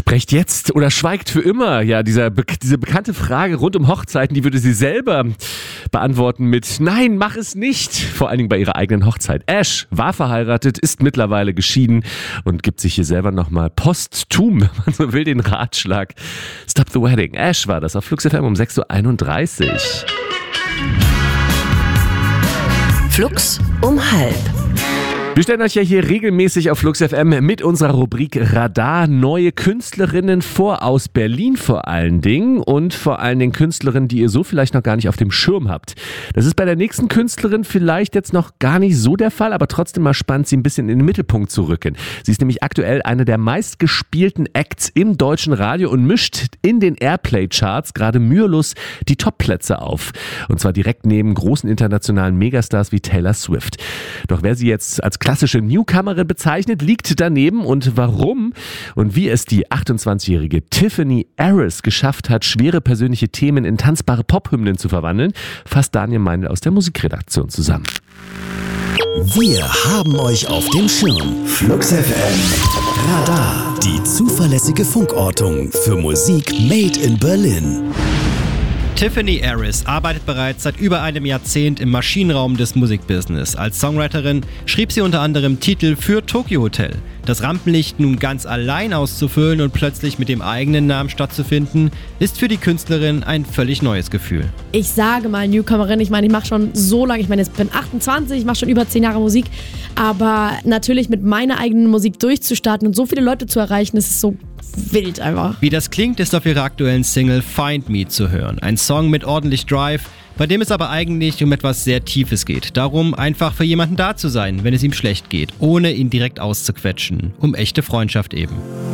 Sprecht jetzt oder schweigt für immer. Ja, diese bekannte Frage rund um Hochzeiten, die würde sie selber beantworten mit Nein, mach es nicht. Vor allen Dingen bei ihrer eigenen Hochzeit. Ash war verheiratet, ist mittlerweile geschieden und gibt sich hier selber nochmal posthum, wenn man so will, den Ratschlag. Stop the wedding. Ash war das auf Flux FM um 6.31 Uhr. Flux um 12:30. Wir stellen euch ja hier regelmäßig auf Flux FM mit unserer Rubrik Radar neue Künstlerinnen vor, aus Berlin vor allen Dingen und vor allen Dingen Künstlerinnen, die ihr so vielleicht noch gar nicht auf dem Schirm habt. Das ist bei der nächsten Künstlerin vielleicht jetzt noch gar nicht so der Fall, aber trotzdem mal spannend, sie ein bisschen in den Mittelpunkt zu rücken. Sie ist nämlich aktuell eine der meistgespielten Acts im deutschen Radio und mischt in den Airplay-Charts gerade mühelos die Topplätze auf. Und zwar direkt neben großen internationalen Megastars wie Taylor Swift. Doch wer sie jetzt als klassische Newcomerin bezeichnet, liegt daneben. Und warum und wie es die 28-jährige Tiffany Harris geschafft hat, schwere persönliche Themen in tanzbare Pophymnen zu verwandeln, fasst Daniel Meindl aus der Musikredaktion zusammen. Wir haben euch auf dem Schirm. Flux FM Radar, die zuverlässige Funkortung für Musik made in Berlin. Tiffany Harris arbeitet bereits seit über einem Jahrzehnt im Maschinenraum des Musikbusiness. Als Songwriterin schrieb sie unter anderem Titel für Tokyo Hotel. Das Rampenlicht nun ganz allein auszufüllen und plötzlich mit dem eigenen Namen stattzufinden, ist für die Künstlerin ein völlig neues Gefühl. Ich sage mal Newcomerin, ich mache schon so lange, ich bin 28, ich mache schon über 10 Jahre Musik, aber natürlich mit meiner eigenen Musik durchzustarten und so viele Leute zu erreichen, das ist so wild einfach. Wie das klingt, ist auf ihrer aktuellen Single Find Me zu hören. Ein Song mit ordentlich Drive, bei dem es aber eigentlich um etwas sehr Tiefes geht. Darum, einfach für jemanden da zu sein, wenn es ihm schlecht geht, ohne ihn direkt auszuquetschen. Um echte Freundschaft eben.